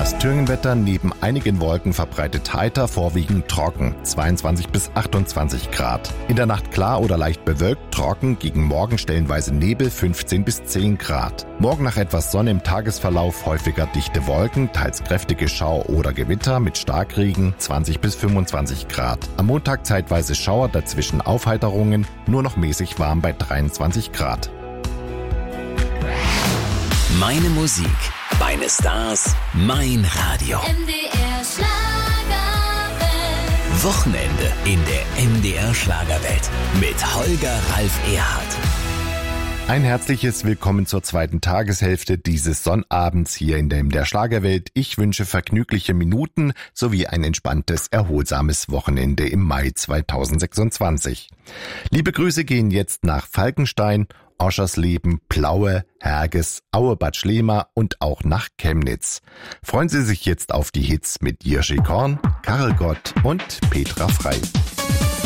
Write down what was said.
Das Thüringenwetter neben einigen Wolken verbreitet heiter, vorwiegend trocken, 22 bis 28 Grad. In der Nacht klar oder leicht bewölkt, trocken, gegen Morgen stellenweise Nebel, 15 bis 10 Grad. Morgen nach etwas Sonne im Tagesverlauf häufiger dichte Wolken, teils kräftige Schauer oder Gewitter mit Starkregen, 20 bis 25 Grad. Am Montag zeitweise Schauer, dazwischen Aufheiterungen, nur noch mäßig warm bei 23 Grad. Meine Musik, meine Stars, mein Radio. MDR Schlagerwelt. Wochenende in der MDR Schlagerwelt mit Holger Ralf Erhardt. Ein herzliches Willkommen zur zweiten Tageshälfte dieses Sonnabends hier in der MDR Schlagerwelt. Ich wünsche vergnügliche Minuten sowie ein entspanntes, erholsames Wochenende im Mai 2026. Liebe Grüße gehen jetzt nach Falkenstein, Oschersleben, Plaue, Herges, Aue-Bad Schlema und auch nach Chemnitz. Freuen Sie sich jetzt auf die Hits mit Jirschi Korn, Karel Gott und Petra Frey.